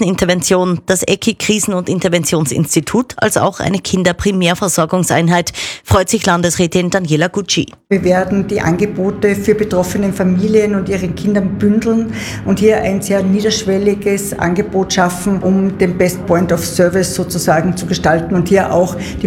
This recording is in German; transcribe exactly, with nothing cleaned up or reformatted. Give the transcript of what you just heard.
Krisenintervention, das E C I-Krisen- und Interventionsinstitut, als auch eine Kinderprimärversorgungseinheit, freut sich Landesrätin Daniela Gucci. Wir werden die Angebote für betroffene Familien und ihren Kindern bündeln und hier ein sehr niederschwelliges Angebot schaffen, um den Best Point of Service sozusagen zu gestalten und hier auch die